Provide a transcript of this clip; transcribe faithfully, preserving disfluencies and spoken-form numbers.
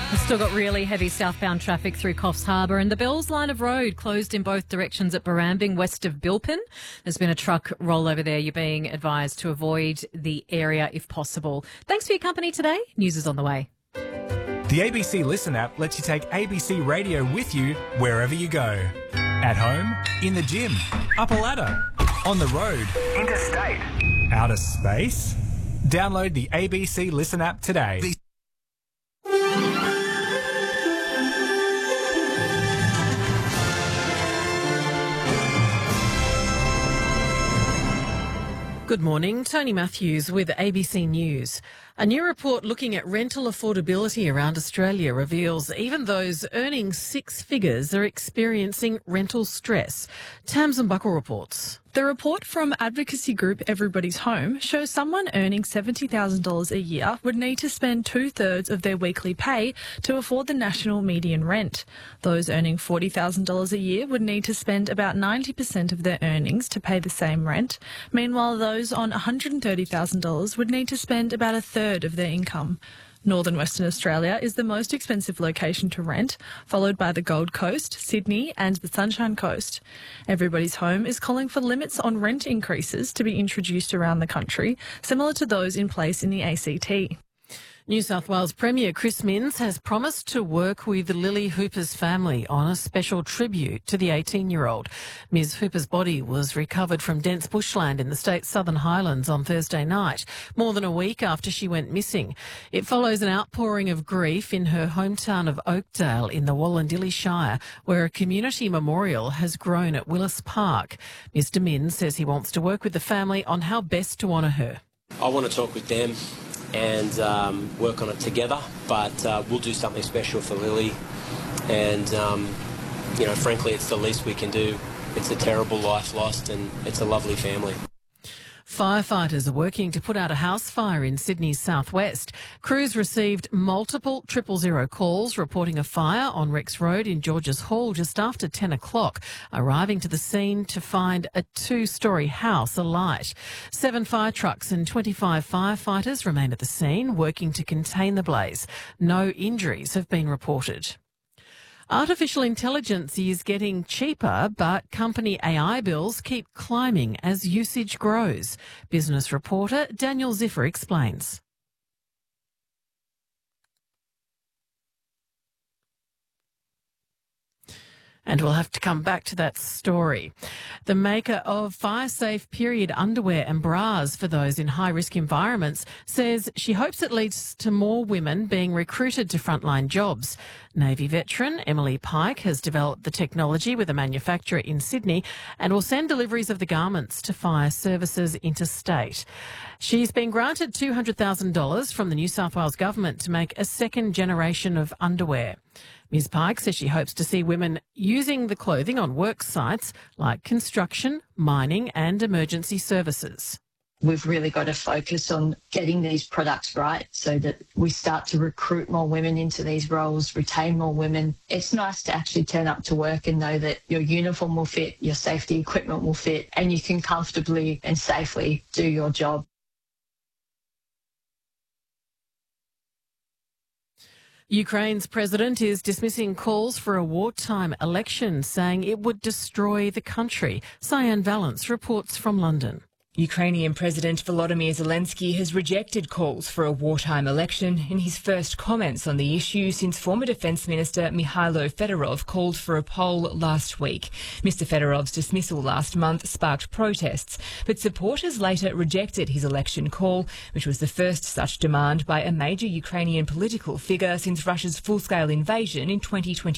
We've still got really heavy southbound traffic through Coffs Harbour, and the Bells line of road closed in both directions at Barambing west of Bilpin. There's been a truck rollover there. You're being advised to avoid the area if possible. Thanks for your company today. News is on the way. The A B C Listen app lets you take A B C Radio with you wherever you go. At home, in the gym, up a ladder, on the road, interstate, outer space. Download the A B C Listen app today. Good morning, Tony Matthews with A B C News. A new report looking at rental affordability around Australia reveals even those earning six figures are experiencing rental stress. Tamsin Buckle reports. The report from advocacy group Everybody's Home shows someone earning seventy thousand dollars a year would need to spend two-thirds of their weekly pay to afford the national median rent. Those earning forty thousand dollars a year would need to spend about ninety percent of their earnings to pay the same rent. Meanwhile, those on one hundred thirty thousand dollars would need to spend about a third of their income. Northern Western Australia is the most expensive location to rent, followed by the Gold Coast, Sydney and the Sunshine Coast. Everybody's Home is calling for limits on rent increases to be introduced around the country, similar to those in place in the A C T. New South Wales Premier Chris Minns has promised to work with Lily Hooper's family on a special tribute to the eighteen-year-old. Miz Hooper's body was recovered from dense bushland in the state's Southern Highlands on Thursday night, more than a week after she went missing. It follows an outpouring of grief in her hometown of Oakdale in the Wallandilly Shire, where a community memorial has grown at Willis Park. Mister Minns says he wants to work with the family on how best to honour her. I want to talk with them and um, work on it together, but uh, we'll do something special for Lily, and um, you know, frankly, it's the least we can do. It's a terrible life lost, and it's a lovely family. Firefighters are working to put out a house fire in Sydney's southwest. Crews received multiple triple zero calls reporting a fire on Rex Road in Georges Hall just after ten o'clock, arriving to the scene to find a two-storey house alight. Seven fire trucks and twenty-five firefighters remain at the scene, working to contain the blaze. No injuries have been reported. Artificial intelligence is getting cheaper, but company A I bills keep climbing as usage grows. Business reporter Daniel Ziffer explains. And we'll have to come back to that story. The maker of fire-safe period underwear and bras for those in high-risk environments says she hopes it leads to more women being recruited to frontline jobs. Navy veteran Emily Pike has developed the technology with a manufacturer in Sydney and will send deliveries of the garments to fire services interstate. She's been granted two hundred thousand dollars from the New South Wales government to make a second generation of underwear. Miz Pike says she hopes to see women using the clothing on work sites like construction, mining and emergency services. We've really got to focus on getting these products right so that we start to recruit more women into these roles, retain more women. It's nice to actually turn up to work and know that your uniform will fit, your safety equipment will fit, and you can comfortably and safely do your job. Ukraine's president is dismissing calls for a wartime election, saying it would destroy the country. Cyan Valance reports from London. Ukrainian President Volodymyr Zelensky has rejected calls for a wartime election in his first comments on the issue since former Defence Minister Mikhailo Fedorov called for a poll last week. Mister Fedorov's dismissal last month sparked protests, but supporters later rejected his election call, which was the first such demand by a major Ukrainian political figure since Russia's full-scale invasion in twenty twenty.